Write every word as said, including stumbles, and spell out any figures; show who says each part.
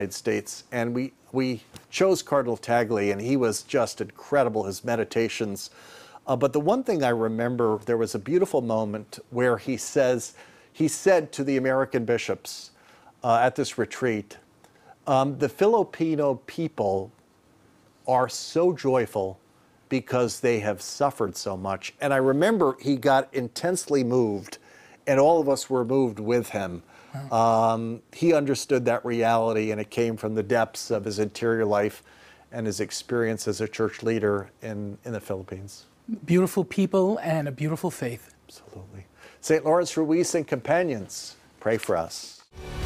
Speaker 1: United States, and we we chose Cardinal Tagle, and he was just incredible, his meditations. Uh, but the one thing I remember, there was a beautiful moment where he says, he said to the American bishops uh, at this retreat, um, the Filipino people are so joyful because they have suffered so much. And I remember he got intensely moved, and all of us were moved with him. Wow. Um, he understood that reality, and it came from the depths of his interior life and his experience as a church leader in, in the Philippines.
Speaker 2: Beautiful people and a beautiful faith.
Speaker 1: Absolutely. Saint Lawrence Ruiz and companions, pray for us.